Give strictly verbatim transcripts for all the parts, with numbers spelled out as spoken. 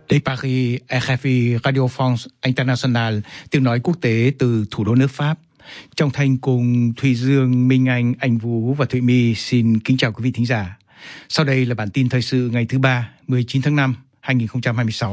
Đây Paris, rờ ép i Radio France International, tiếng nói quốc tế từ thủ đô nước Pháp. Trong Thanh cùng Thùy Dương, Minh Anh, Anh Vũ và Thụy My xin kính chào quý vị thính giả. Sau đây là bản tin thời sự ngày thứ ba, mười chín tháng năm, hai nghìn không trăm hai mươi sáu.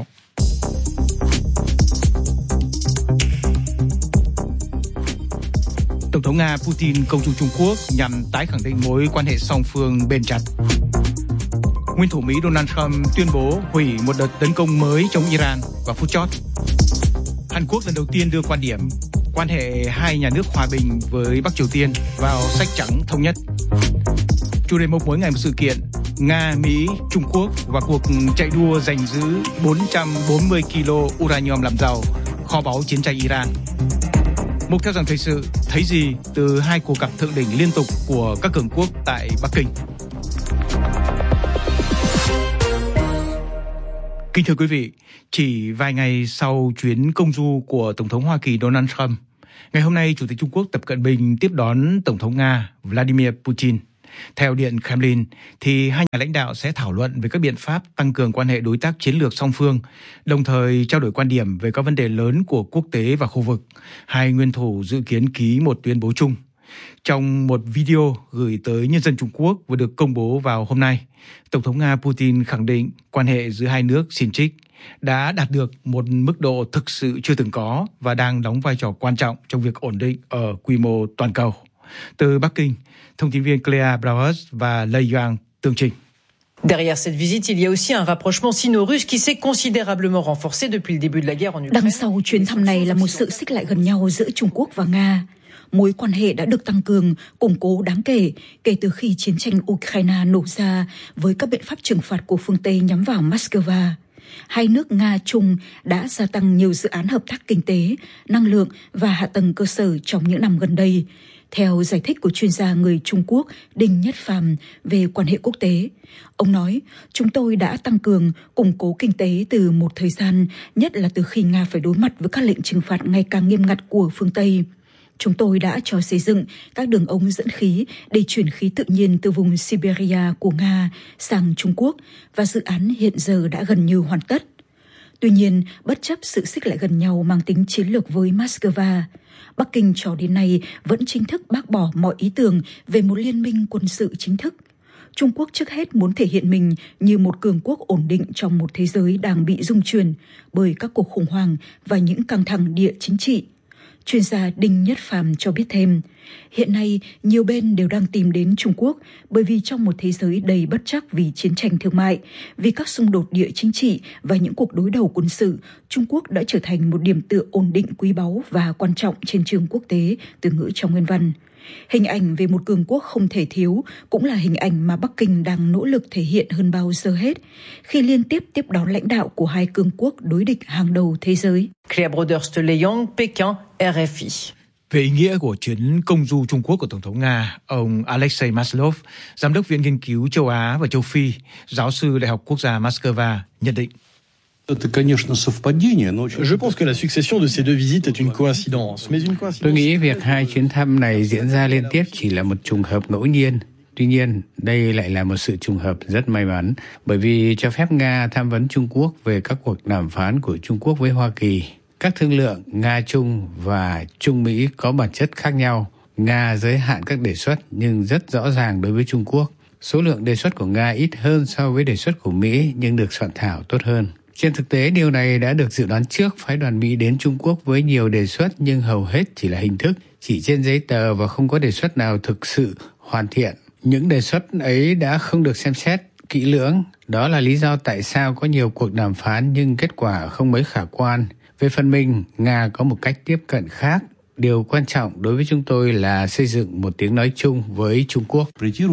Tổng thống Nga Putin công du Trung Quốc nhằm tái khẳng định mối quan hệ song phương bền chặt. Nguyên thủ Mỹ Donald Trump tuyên bố hủy một đợt tấn công mới chống Iran vào phút chót. Hàn Quốc lần đầu tiên đưa quan điểm quan hệ hai nhà nước hòa bình với Bắc Triều Tiên vào sách trắng thống nhất. Chủ đề mục mỗi ngày một sự kiện: Nga, Mỹ, Trung Quốc và cuộc chạy đua giành giữ bốn trăm bốn mươi ki lô uranium làm giàu, kho báu chiến tranh Iran. Mục theo dòng thời sự thấy gì từ hai cuộc gặp thượng đỉnh liên tục của các cường quốc tại Bắc Kinh. Kính thưa quý vị, chỉ vài ngày sau chuyến công du của Tổng thống Hoa Kỳ Donald Trump, ngày hôm nay Chủ tịch Trung Quốc Tập Cận Bình tiếp đón Tổng thống Nga Vladimir Putin. Theo Điện Kremlin, thì hai nhà lãnh đạo sẽ thảo luận về các biện pháp tăng cường quan hệ đối tác chiến lược song phương, đồng thời trao đổi quan điểm về các vấn đề lớn của quốc tế và khu vực. Hai nguyên thủ dự kiến ký một tuyên bố chung. Trong một video gửi tới nhân dân Trung Quốc vừa được công bố vào hôm nay, Tổng thống Nga Putin khẳng định quan hệ giữa hai nước xin trích đã đạt được một mức độ thực sự chưa từng có và đang đóng vai trò quan trọng trong việc ổn định ở quy mô toàn cầu. Từ Bắc Kinh, thông tin viên Clea Brauers và Lei Yang tường trình. Derrière cette visite, il y a aussi un rapprochement sino-russe qui s'est considérablement renforcé depuis le début de la guerre en Ukraine. Đằng sau chuyến thăm này là một sự xích lại gần nhau giữa Trung Quốc và Nga. Mối quan hệ đã được tăng cường, củng cố đáng kể kể từ khi chiến tranh Ukraine nổ ra với các biện pháp trừng phạt của phương Tây nhắm vào Moscow. Hai nước Nga-Trung đã gia tăng nhiều dự án hợp tác kinh tế, năng lượng và hạ tầng cơ sở trong những năm gần đây. Theo giải thích của chuyên gia người Trung Quốc Đinh Nhất Phàm về quan hệ quốc tế, ông nói, chúng tôi đã tăng cường, củng cố kinh tế từ một thời gian, nhất là từ khi Nga phải đối mặt với các lệnh trừng phạt ngày càng nghiêm ngặt của phương Tây. Chúng tôi đã cho xây dựng các đường ống dẫn khí để chuyển khí tự nhiên từ vùng Siberia của Nga sang Trung Quốc và dự án hiện giờ đã gần như hoàn tất. Tuy nhiên, bất chấp sự xích lại gần nhau mang tính chiến lược với Moscow, Bắc Kinh cho đến nay vẫn chính thức bác bỏ mọi ý tưởng về một liên minh quân sự chính thức. Trung Quốc trước hết muốn thể hiện mình như một cường quốc ổn định trong một thế giới đang bị rung chuyển bởi các cuộc khủng hoảng và những căng thẳng địa chính trị. Chuyên gia Đinh Nhất Phàm cho biết thêm, hiện nay nhiều bên đều đang tìm đến Trung Quốc bởi vì trong một thế giới đầy bất trắc vì chiến tranh thương mại, vì các xung đột địa chính trị và những cuộc đối đầu quân sự, Trung Quốc đã trở thành một điểm tựa ổn định quý báu và quan trọng trên trường quốc tế, từ ngữ trong nguyên văn. Hình ảnh về một cường quốc không thể thiếu cũng là hình ảnh mà Bắc Kinh đang nỗ lực thể hiện hơn bao giờ hết khi liên tiếp tiếp đón lãnh đạo của hai cường quốc đối địch hàng đầu thế giới. Clea Brothers, Leyong, Pékin, rờ ép i. Về ý nghĩa của chuyến công du Trung Quốc của Tổng thống Nga, ông Alexei Maslov, Giám đốc Viện Nghiên cứu châu Á và châu Phi, giáo sư Đại học Quốc gia Moscow, nhận định. Je pense que la succession de ces deux visites est une coïncidence, mais une coïncidence. Tôi nghĩ việc hai chuyến thăm này diễn ra liên tiếp chỉ là một trùng hợp ngẫu nhiên. Tuy nhiên, đây lại là một sự trùng hợp rất may mắn, bởi vì cho phép Nga tham vấn Trung Quốc về các cuộc đàm phán của Trung Quốc với Hoa Kỳ. Các thương lượng Nga-Trung và Trung-Mỹ có bản chất khác nhau. Nga giới hạn các đề xuất nhưng rất rõ ràng đối với Trung Quốc. Số lượng đề xuất của Nga ít hơn so với đề xuất của Mỹ nhưng được soạn thảo tốt hơn. Trên thực tế, điều này đã được dự đoán trước. Phái đoàn Mỹ đến Trung Quốc với nhiều đề xuất nhưng hầu hết chỉ là hình thức, chỉ trên giấy tờ và không có đề xuất nào thực sự hoàn thiện. Những đề xuất ấy đã không được xem xét kỹ lưỡng. Đó là lý do tại sao có nhiều cuộc đàm phán nhưng kết quả không mấy khả quan. Về phần mình, Nga có một cách tiếp cận khác. Điều quan trọng đối với chúng tôi là xây dựng một tiếng nói chung với Trung Quốc.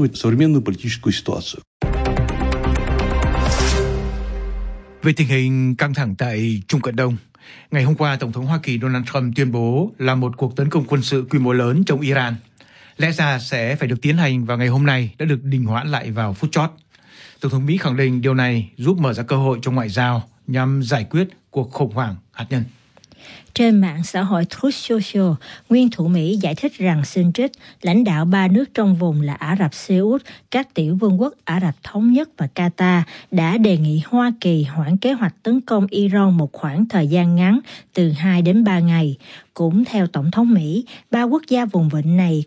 Về tình hình căng thẳng tại Trung Cận Đông, ngày hôm qua Tổng thống Hoa Kỳ Donald Trump tuyên bố là một cuộc tấn công quân sự quy mô lớn chống Iran. Lẽ ra sẽ phải được tiến hành vào ngày hôm nay đã được đình hoãn lại vào phút chót. Tổng thống Mỹ khẳng định điều này giúp mở ra cơ hội cho ngoại giao nhằm giải quyết cuộc khủng hoảng hạt nhân. Trên mạng xã hội Truth Social, nguyên thủ Mỹ giải thích rằng xin trích, lãnh đạo ba nước trong vùng là Ả Rập Xê Út, các tiểu vương quốc Ả Rập Thống Nhất và Qatar đã đề nghị Hoa Kỳ hoãn kế hoạch tấn công Iran một khoảng thời gian ngắn từ hai đến ba ngày. Cũng theo Tổng thống Mỹ, ba quốc gia vùng vịnh này